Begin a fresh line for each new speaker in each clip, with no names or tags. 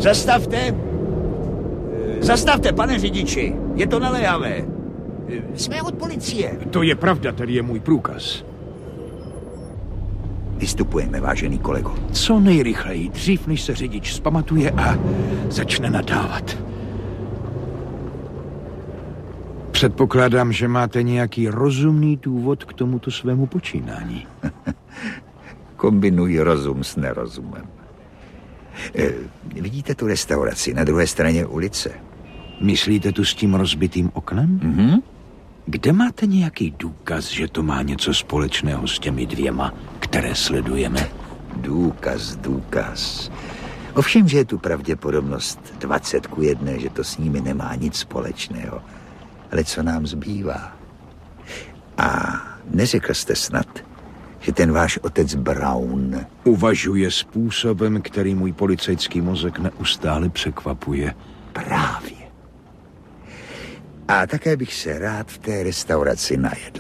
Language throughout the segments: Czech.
Zastavte! Zastavte, pane řidiči! Je to naléhavé. Jsme od policie.
To je pravda, tady je můj průkaz.
Vystupujeme, vážený kolego.
Co nejrychleji, dřív než se řidič zpamatuje a začne nadávat. Předpokládám, že máte nějaký rozumný důvod k tomuto svému počínání.
Kombinuji rozum s nerozumem. Vidíte tu restauraci na druhé straně ulice?
Myslíte tu s tím rozbitým oknem?
Mhm.
Kde máte nějaký důkaz, že to má něco společného s těmi dvěma, které sledujeme?
Důkaz. Ovšem, že je tu pravděpodobnost 20:1, že to s nimi nemá nic společného. Ale co nám zbývá? A neřekl jste snad, že ten váš otec Brown
uvažuje způsobem, který můj policejský mozek neustále překvapuje.
Právě. A také bych se rád v té restauraci najedl.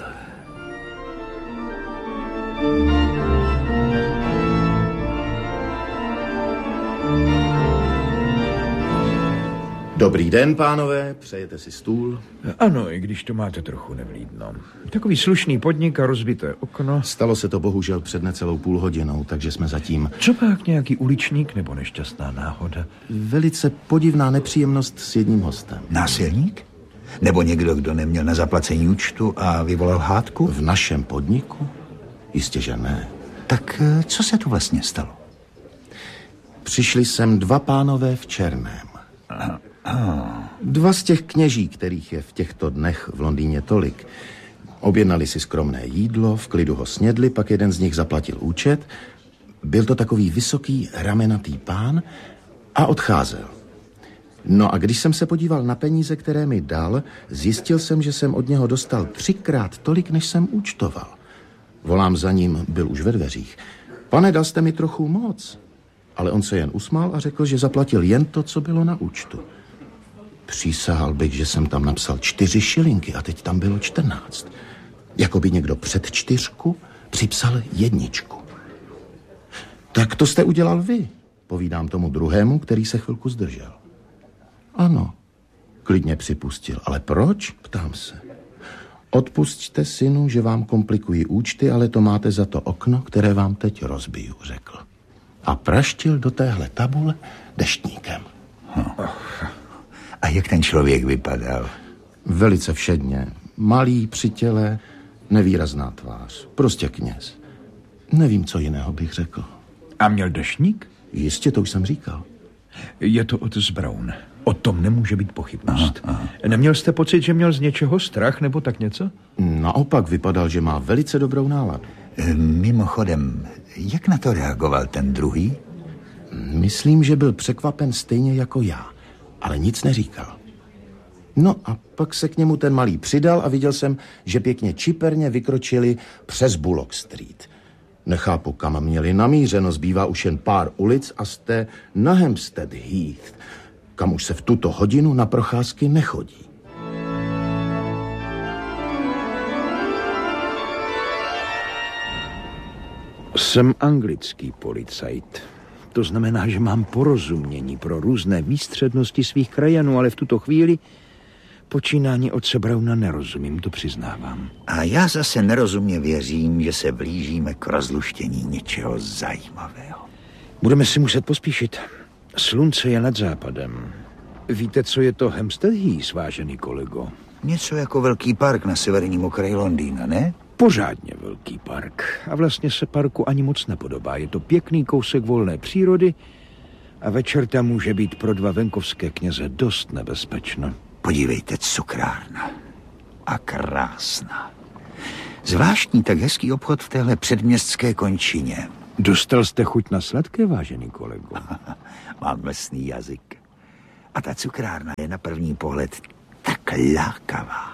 Dobrý den, pánové, přejete si stůl?
Ano, i když to máte trochu nevlídno. Takový slušný podnik a rozbité okno.
Stalo se to bohužel před necelou půl hodinou, takže jsme zatím...
Co pak nějaký uličník nebo nešťastná náhoda?
Velice podivná nepříjemnost s jedním hostem.
Násilník? Nebo někdo, kdo neměl na zaplacení účtu a vyvolal hádku?
V našem podniku? Jistě, že ne.
Tak co se tu vlastně stalo?
Přišli sem dva pánové v černém. Dva z těch kněží, kterých je v těchto dnech v Londýně tolik. Objednali si skromné jídlo, v klidu ho snědli, pak jeden z nich zaplatil účet. Byl to takový vysoký, ramenatý pán a odcházel. No a když jsem se podíval na peníze, které mi dal, zjistil jsem, že jsem od něho dostal 3krát tolik, než jsem účtoval. Volám za ním, byl už ve dveřích. Pane, dal jste mi trochu moc. Ale on se jen usmál a řekl, že zaplatil jen to, co bylo na účtu. Přísahal bych, že jsem tam napsal 4 šilinky a teď tam bylo 14. Jako by někdo před 4 připsal 1. Tak to jste udělal vy, povídám tomu druhému, který se chvilku zdržel. Ano, klidně připustil. Ale proč? Ptám se. Odpusťte, synu, že vám komplikují účty, ale to máte za to okno, které vám teď rozbiju, řekl. A praštil do téhle tabule deštníkem.
A jak ten člověk vypadal?
Velice všedně. Malý, při těle, nevýrazná tvář. Prostě kněz. Nevím, co jiného bych řekl.
A měl deštník?
Jistě, to už jsem říkal.
Je to otec Brown. O tom nemůže být pochybnost. Aha. Neměl jste pocit, že měl z něčeho strach nebo tak něco?
Naopak vypadal, že má velice dobrou náladu.
Mimochodem, jak na to reagoval ten druhý?
Myslím, že byl překvapen stejně jako já, ale nic neříkal. No a pak se k němu ten malý přidal a viděl jsem, že pěkně čiperně vykročili přes Bullock Street. Nechápu, kam měli namířeno, zbývá už jen pár ulic a jste na Hampstead Heath, kam už se v tuto hodinu na procházky nechodí.
Jsem anglický policajt. To znamená, že mám porozumění pro různé výstřednosti svých krajanů, ale v tuto chvíli počínání otce Browna nerozumím, to přiznávám.
A já zase nerozumně věřím, že se blížíme k rozluštění něčeho zajímavého.
Budeme si muset pospíšit. Slunce je nad západem. Víte, co je to Hampstead Heath, vážený kolego?
Něco jako velký park na severním okraji Londýna, ne?
Pořádně velký park. A vlastně se parku ani moc nepodobá. Je to pěkný kousek volné přírody a večer tam může být pro 2 venkovské kněze dost nebezpečno.
Podívejte, cukrárna. A krásná. Zvláštní tak hezký obchod v téhle předměstské končině.
Dostal jste chuť na sladké, vážený kolego?
Mám mlsný jazyk. A ta cukrárna je na první pohled tak lákavá.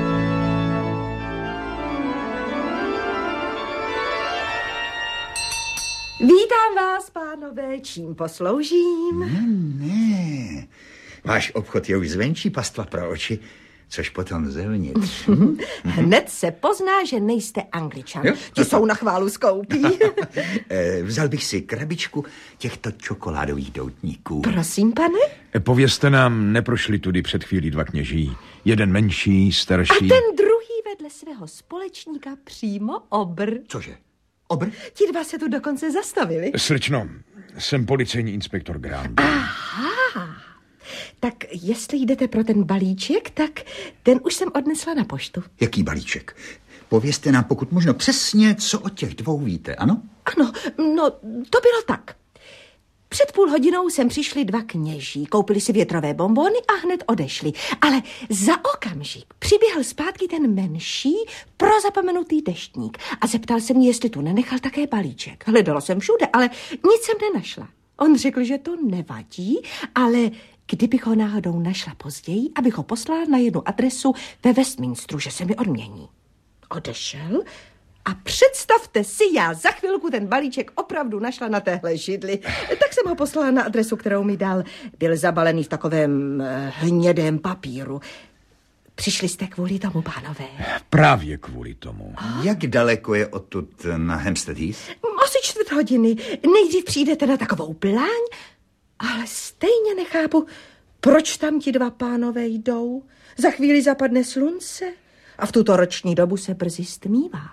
Vítám vás, pánové, čím posloužím?
Ne. Váš obchod je už zvenčí pastva pro oči. Což potom zevnitř.
Hned se pozná, že nejste Angličan. Ti jsou na chválu skoupí.
Vzal bych si krabičku těchto čokoládových doutníků.
Prosím, pane?
Povězte nám, neprošli tudy před chvílí dva kněží. Jeden menší, starší.
A ten druhý vedle svého společníka přímo obr.
Cože? Obr?
Ti dva se tu dokonce zastavili.
Slečno, jsem policejní inspektor Grant.
Aha. Tak jestli jdete pro ten balíček, tak ten už jsem odnesla na poštu.
Jaký balíček? Povězte nám pokud možno přesně, co o těch dvou víte, ano?
Ano, no to bylo tak. Před půl hodinou sem přišli dva kněží, koupili si větrové bonbony a hned odešli. Ale za okamžik přiběhl zpátky ten menší prozapomenutý deštník a zeptal se mě, jestli tu nenechal také balíček. Hledala jsem všude, ale nic jsem nenašla. On řekl, že to nevadí, ale kdybych ho náhodou našla později, abych ho poslala na jednu adresu ve Westminsteru, že se mi odmění. Odešel a představte si, já za chvilku ten balíček opravdu našla na téhle židli. Tak jsem ho poslala na adresu, kterou mi dal. Byl zabalený v takovém hnědém papíru. Přišli jste kvůli tomu, pánové?
Právě kvůli tomu.
Jak daleko je odtud na Hampstead Heath?
Asi 4 hodiny. Nejdřív přijdete na takovou pláň, ale stejně nechápu, proč tam ti dva pánové jdou. Za chvíli zapadne slunce a v tuto roční dobu se brzy stmívá.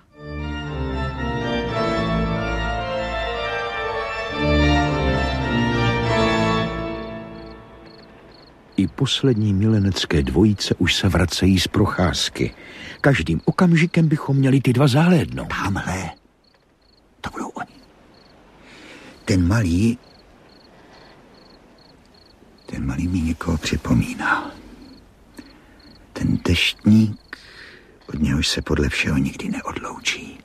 I poslední milenecké dvojice už se vracejí z procházky. Každým okamžikem bychom měli ty dva zahlédnout.
Tamhle. To budou oni. Ten malý mi někoho připomíná. Ten deštník, od něhož se podle všeho nikdy neodloučí.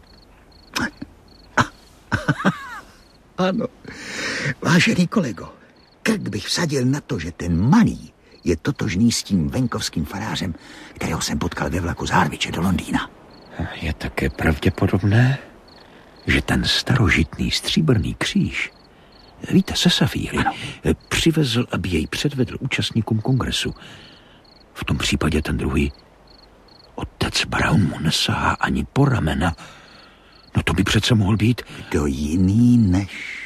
Ano, vážený kolego, krk bych vsadil na to, že ten malý je totožný s tím venkovským farářem, kterého jsem potkal ve vlaku z Harwiche do Londýna.
Je také pravděpodobné, že ten starožitný stříbrný kříž, víte, se safíry, přivezl, aby jej předvedl účastníkům kongresu. V tom případě ten druhý, otec Brown, mu nesahá ani po ramena. No to by přece mohl být
kdo jiný než...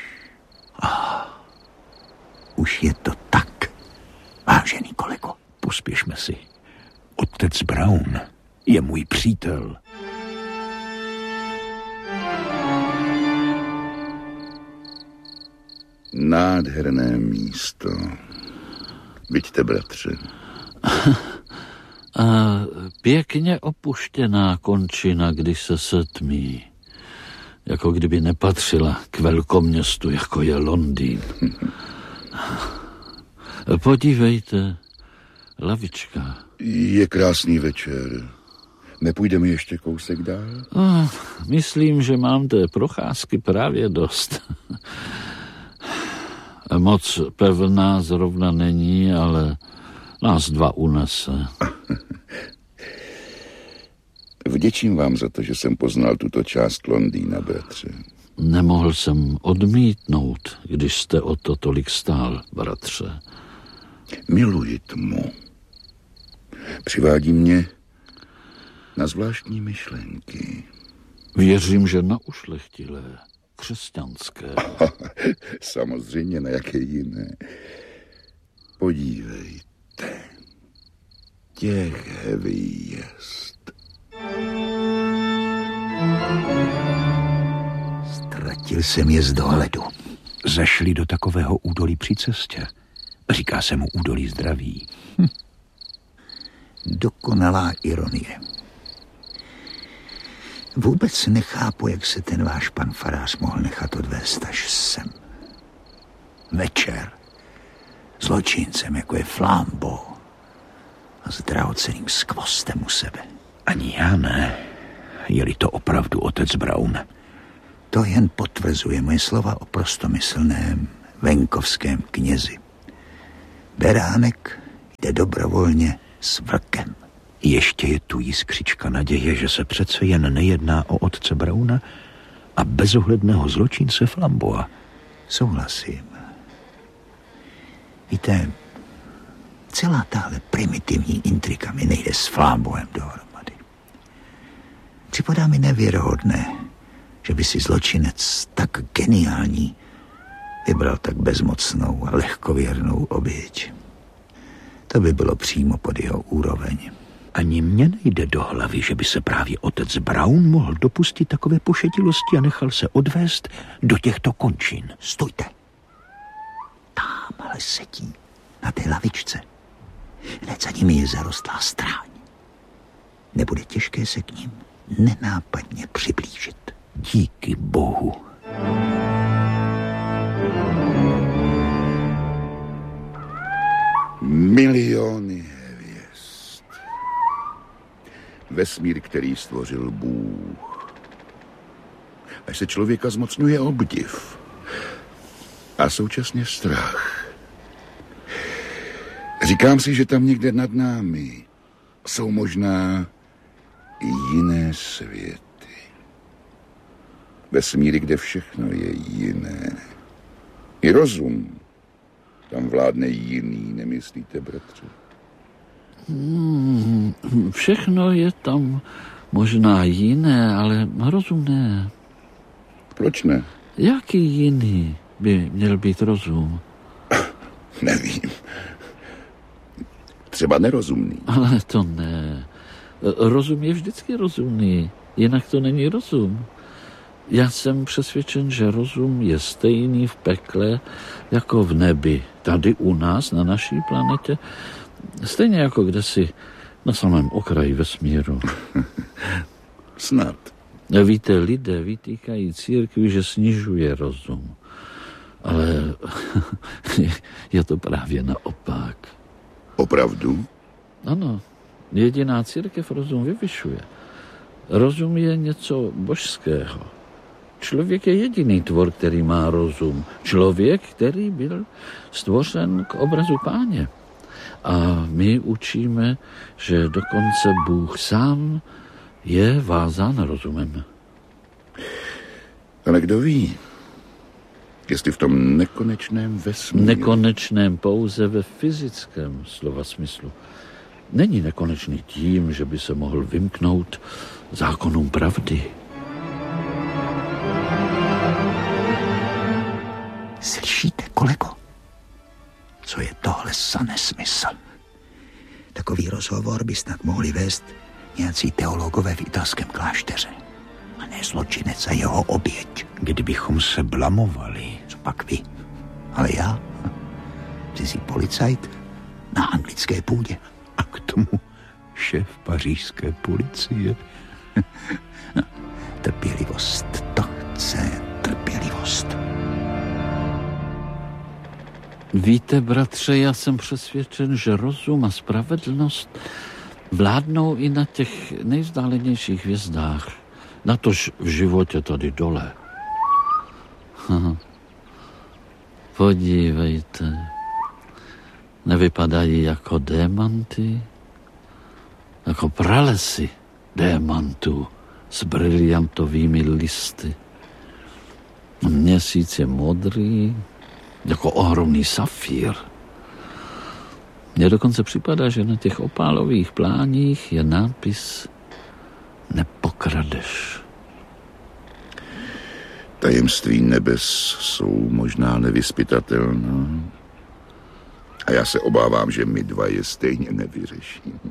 Už je to tak, vážený kolego.
Pospěšme si. Otec Brown je můj přítel.
Nádherné místo. Vidíte, bratře.
A pěkně opuštěná končina, když se setmí. Jako kdyby nepatřila k velkoměstu, jako je Londýn. Podívejte, lavička.
Je krásný večer. Nepůjdeme ještě kousek dál?
Myslím, že mám té procházky právě dost. Moc pevná zrovna není, ale nás dva unese.
Vděčím vám za to, že jsem poznal tuto část Londýna, bratře.
Nemohl jsem odmítnout, když jste o to tolik stál, bratře.
Miluji tmu. Přivádí mě na zvláštní myšlenky.
Věřím, že na ušlechtilé, křesťanské.
Samozřejmě, na jaké jiné. Podívejte. Těch hvězd.
Ztratil jsem je z dohledu.
Zašli do takového údolí při cestě. Říká se mu údolí zdraví.
Dokonalá ironie. Vůbec nechápu, jak se ten váš pan farář mohl nechat odvést až sem. Večer. Zločincem, jako je Flambeau. A s drahoceným skvostem u sebe.
Ani já ne. Je-li to opravdu otec Brown.
To jen potvrzuje moje slova o prostomyslném venkovském knězi. Beránek jde dobrovolně s vlkem.
Ještě je tu jiskřička naděje, že se přece jen nejedná o otce Browna a bezohledného zločince Flambeaua.
Souhlasím. Víte, Celá tahle primitivní intrika mi nejde s Flámboem dohromady. Připadá mi nevěrohodné, že by si zločinec tak geniální vybral tak bezmocnou a lehkověrnou oběť. To by bylo přímo pod jeho úroveň.
Ani mně nejde do hlavy, že by se právě otec Brown mohl dopustit takové pošetilosti a nechal se odvést do těchto končin.
Stojte. Támhle sedí na té lavičce. Hned za nimi je zarostlá stráň. Nebude těžké se k ním nenápadně přiblížit.
Díky Bohu.
Miliony hvězd. Vesmír, který stvořil Bůh. Až se člověka zmocňuje obdiv. A současně strach. Říkám si, že tam někde nad námi jsou možná i jiné světy. Vesmíry, kde všechno je jiné. I rozum. Tam vládne jiný, nemyslíte, bratře?
Všechno je tam možná jiné, ale rozum ne.
Proč ne?
Jaký jiný by měl být rozum?
Nevím. Třeba nerozumný.
Ale to ne. Rozum je vždycky rozumný, jinak to není rozum. Já jsem přesvědčen, že rozum je stejný v pekle jako v nebi. Tady u nás, na naší planetě, stejně jako kdesi na samém okraji vesmíru.
Snad.
Víte, lidé vytýkají církvi, že snižuje rozum. Ale je to právě naopak.
Opravdu?
Ano, jediná církev rozum vyvyšuje. Rozum je něco božského. Člověk je jediný tvor, který má rozum. Člověk, který byl stvořen k obrazu Páně. A my učíme, že dokonce Bůh sám je vázán rozumem.
Ale kdo ví, jestli v tom nekonečném vesmíru...
Nekonečném pouze ve fyzickém slova smyslu. Není nekonečný tím, že by se mohl vymknout zákonům pravdy.
Slyšíte, kolego? Co je tohle za nesmysl? Takový rozhovor by snad mohli vést nějací teologové v italském klášteře. A ne zločinec a jeho oběť.
Kdybychom se blamovali.
Co pak vy? Ale já? Cizí policajt na anglické půdě.
A k tomu šéf pařížské policie.
Trpělivost, to chce trpělivost.
Víte, bratře, já jsem přesvědčen, že rozum a spravedlnost vládnou i na těch nejvzdálenějších hvězdách. Natož v životě tady dole. Podívejte. Nevypadají jako démanty, jako pralesy démantů s briliantovými listy. Měsíc je modrý, jako ohromný safír. Mně dokonce připadá, že na těch opálových pláních je nápis Nepokradeš.
Tajemství nebes jsou možná nevyzpytatelná. A já se obávám, že my dva je stejně nevyřešíme.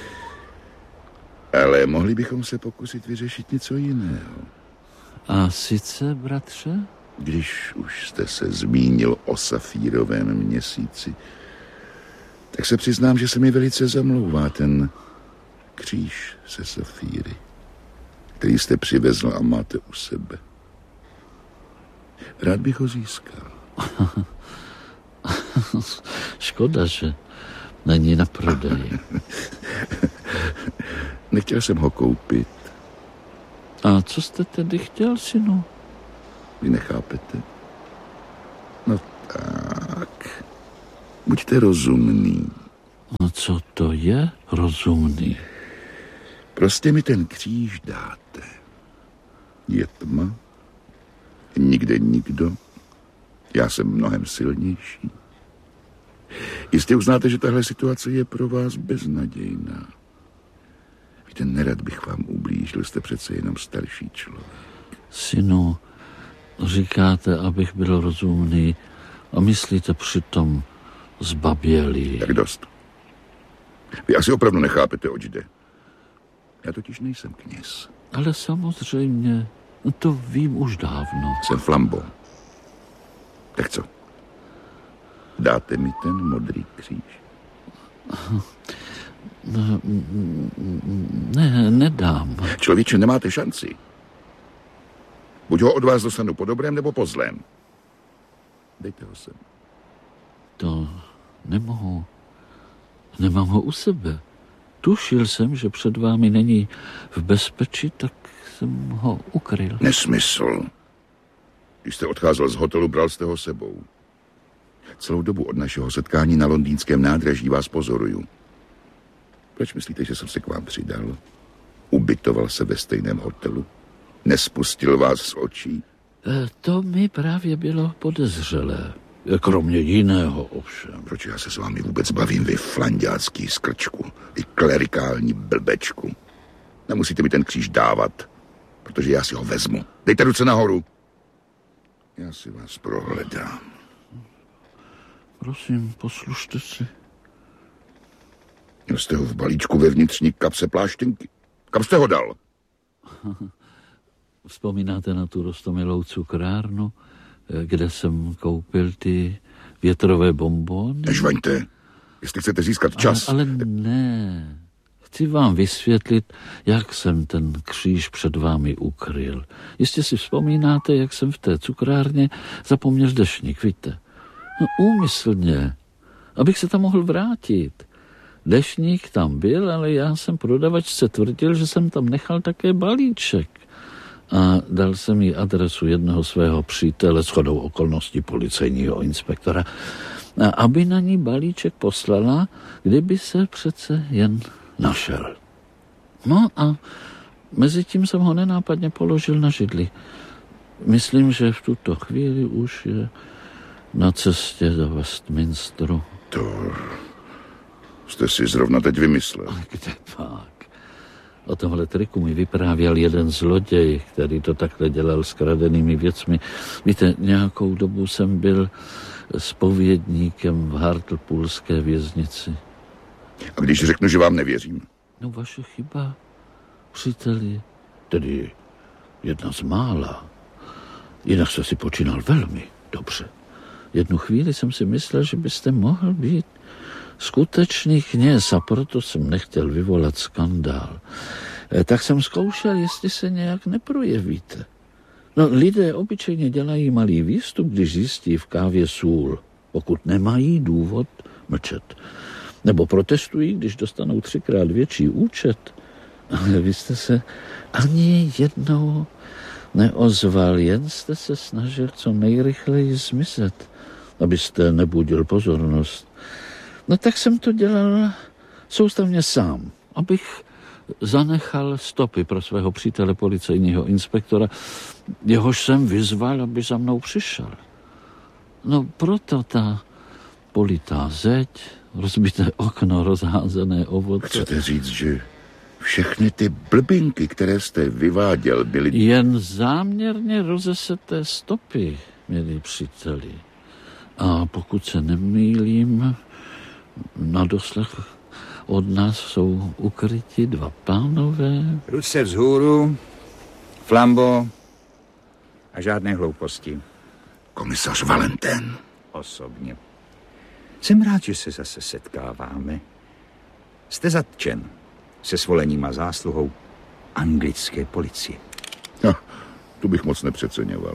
Ale mohli bychom se pokusit vyřešit něco jiného.
A sice, bratře?
Když už jste se zmínil o safírovém měsíci, tak se přiznám, že se mi velice zamlouvá ten kříž se safíry, který jste přivezl a máte u sebe. Rád bych ho získal.
Škoda, že není na prodej.
Nechtěl jsem ho koupit.
A co jste tedy chtěl, synu?
Vy nechápete? No tak. Buďte rozumný.
No co to je rozumný?
Prostě mi ten kříž dáte. Je tma. Nikde nikdo. Já jsem mnohem silnější. Jistě uznáte, že tahle situace je pro vás beznadějná. Víte, nerad bych vám ublížil, jste přece jenom starší člověk.
Synu, říkáte, abych byl rozumný a myslíte přitom zbabělý.
Tak dost. Vy asi opravdu nechápete, oč jde. Já totiž nejsem kněz.
Ale samozřejmě, to vím už dávno.
Jsem Flambo. Tak co? Dáte mi ten modrý kříž?
Ne, nedám.
Člověče, nemáte šanci. Buď ho od vás dostanu po dobrém, nebo po zlém. Dejte ho sem.
To nemohu. Nemám ho u sebe. Tušil jsem, že před vámi není v bezpečí, tak jsem ho ukryl.
Nesmysl. Když jste odcházel z hotelu, bral jste ho sebou. Celou dobu od našeho setkání na londýnském nádraží vás pozoruju. Proč myslíte, že jsem se k vám přidal? Ubytoval se ve stejném hotelu? Nespustil vás z očí?
To mi právě bylo podezřelé. Kromě jiného ovšem.
Proč já se s vámi vůbec bavím, vy flanďácký skrčku, vy klerikální blbečku? Nemusíte mi ten kříž dávat, protože já si ho vezmu. Dejte ruce nahoru. Já si vás prohledám.
Prosím, poslušte si.
Měl jste ho v balíčku ve vnitřní kapse pláštěnky. Kam jste ho dal?
Vzpomínáte na tu roztomilou cukrárnu, kde jsem koupil ty větrové bonbony?
Nežvaňte, jestli chcete získat čas.
Ale ne. Chci vám vysvětlit, jak jsem ten kříž před vámi ukryl. Jistě si vzpomínáte, jak jsem v té cukrárně zapomněl deštník, víte? No úmyslně, abych se tam mohl vrátit. Deštník tam byl, ale já jsem prodavačce tvrdil, že jsem tam nechal také balíček. A dal jsem jí adresu jednoho svého přítele, shodou okolností policejního inspektora, aby na ní balíček poslala, kdyby se přece jen našel. No a mezi tím jsem ho nenápadně položil na židli. Myslím, že v tuto chvíli už je na cestě do Westminsteru.
To jste si zrovna teď vymyslel.
Kde pak? O tomhle triku mi vyprávěl jeden zloděj, který to takhle dělal s kradenými věcmi. Víte, nějakou dobu jsem byl zpovědníkem v Hartlepoolské věznici.
A když řeknu, že vám nevěřím?
No vaše chyba, příteli, tedy jedna z mála. Jinak jste si počínal velmi dobře. Jednu chvíli jsem si myslel, že byste mohl být skutečný kněz a proto jsem nechtěl vyvolat skandál. Tak jsem zkoušel, jestli se nějak neprojevíte. No, lidé obyčejně dělají malý výstup, když zjistí v kávě sůl, pokud nemají důvod mlčet. Nebo protestují, když dostanou 3krát větší účet. Ale vy jste se ani jednou neozval, jen jste se snažil co nejrychleji zmizet, abyste nebudil pozornost. No tak jsem to dělal soustavně sám, abych zanechal stopy pro svého přítele policejního inspektora, jehož jsem vyzval, aby za mnou přišel. No proto ta politá zeď, rozbité okno, rozházené ovoce.
Chcete říct, že všechny ty blbinky, které jste vyváděl, byly...
Jen záměrně rozeseté stopy, milí příteli. A pokud se nemýlím, na doslech od nás jsou ukryti 2 pánové.
Ruce vzhůru, Flambo a žádné hlouposti.
Komisař Valentin.
Osobně. Jsem rád, že se zase setkáváme. Jste zatčen se svolením a zásluhou anglické policie.
No, tu bych moc nepřeceňoval.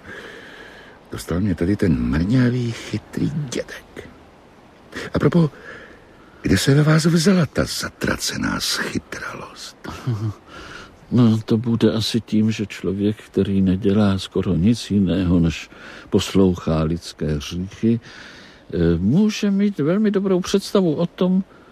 Dostal mě tady ten mrňavý, chytrý dědek. A propos, kde se ve vás vzala ta zatracená schytralost?
No, to bude asi tím, že člověk, který nedělá skoro nic jiného, než poslouchá lidské hříchy, může mít velmi dobrou představu o tom,